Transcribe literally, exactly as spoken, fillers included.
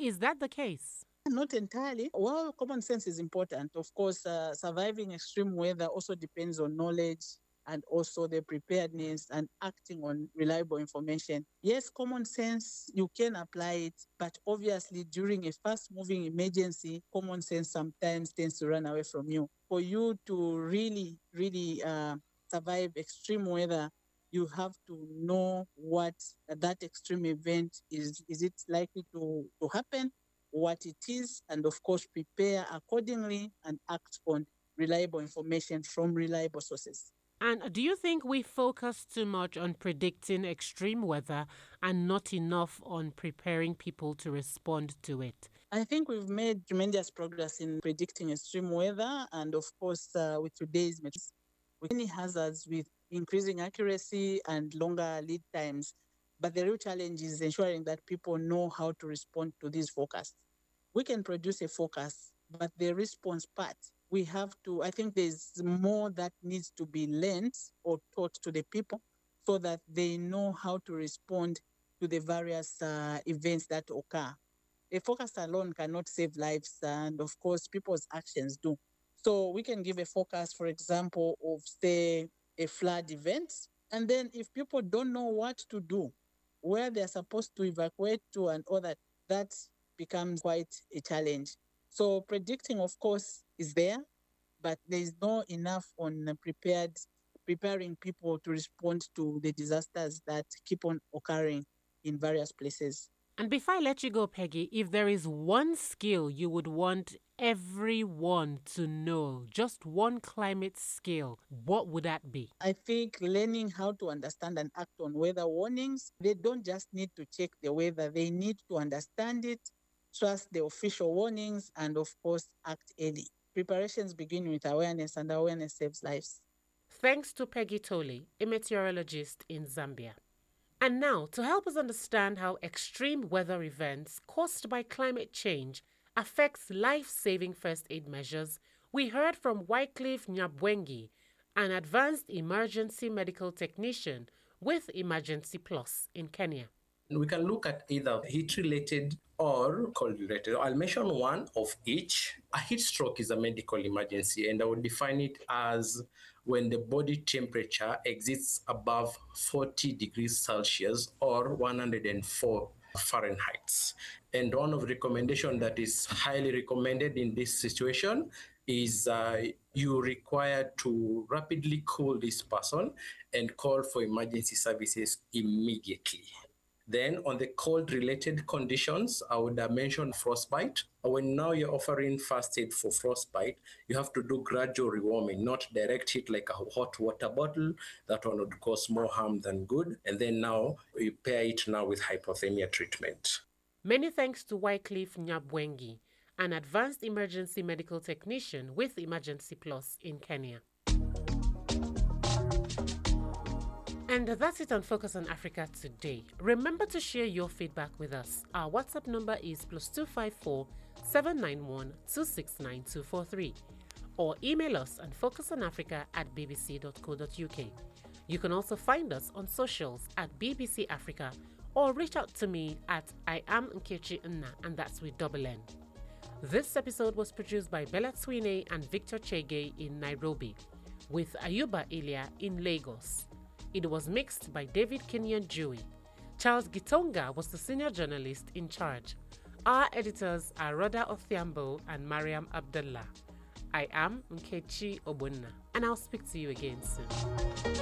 is that the case? Not entirely. While common sense is important, of course, uh, surviving extreme weather also depends on knowledge and also the preparedness and acting on reliable information. Yes, common sense, you can apply it, but obviously during a fast moving emergency, common sense sometimes tends to run away from you. For you to really, really uh, survive extreme weather, you have to know what that extreme event is. Is it likely to, to happen? What it is, and of course, prepare accordingly and act on reliable information from reliable sources. And do you think we focus too much on predicting extreme weather and not enough on preparing people to respond to it? I think we've made tremendous progress in predicting extreme weather, and of course, uh, with today's methods, with many hazards with increasing accuracy and longer lead times. But the real challenge is ensuring that people know how to respond to these forecasts. We can produce a forecast, but the response part, we have to, I think there's more that needs to be learned or taught to the people so that they know how to respond to the various uh, events that occur. A forecast alone cannot save lives, and of course, people's actions do. So we can give a forecast, for example, of say a flood event, and then if people don't know what to do, where they're supposed to evacuate to, and all that, that becomes quite a challenge. So predicting, of course, is there, but there is not enough on prepared preparing people to respond to the disasters that keep on occurring in various places. And before I let you go, Peggy, if there is one skill you would want everyone to know, just one climate skill, what would that be? I think learning how to understand and act on weather warnings, they don't just need to check the weather, they need to understand it, trust the official warnings, and of course, act early. Preparations begin with awareness, and awareness saves lives. Thanks to Peggy Tole, a meteorologist in Zambia. And now, to help us understand how extreme weather events caused by climate change affects life-saving first aid measures, we heard from Wycliffe Nyabwengi, an advanced emergency medical technician with Emergency Plus in Kenya. We can look at either heat-related or cold-related. I'll mention one of each. A heat stroke is a medical emergency, and I would define it as when the body temperature exceeds above forty degrees Celsius or one hundred four Fahrenheit. And one of the recommendation that is highly recommended in this situation is uh, you require to rapidly cool this person and call for emergency services immediately. Then on the cold-related conditions, I would mention frostbite. When now you're offering first aid for frostbite, you have to do gradual rewarming, not direct heat like a hot water bottle. That one would cause more harm than good. And then now you pair it now with hypothermia treatment. Many thanks to Wycliffe Nyabwengi, an advanced emergency medical technician with Emergency Plus in Kenya. And that's it on Focus on Africa today. Remember to share your feedback with us. Our WhatsApp number is plus two five four, seven nine one, two six nine two four three, or email us at focusonafrica at b b c dot co dot u k. You can also find us on socials at B B C Africa, or reach out to me at I am Nkechi Nna, and that's with double N. This episode was produced by Bella Twine and Victor Chege in Nairobi, with Ayuba Ilya in Lagos. It was mixed by David Kenyon Dewey. Charles Gitonga was the senior journalist in charge. Our editors are Rhoda Othiambo and Mariam Abdullah. I am Nkechi Obunna, and I'll speak to you again soon.